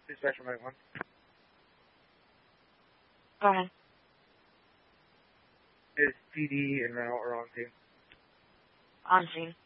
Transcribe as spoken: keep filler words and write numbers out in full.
Dispatcher Mike one. Go ahead. Is P D and rental or on scene? On scene.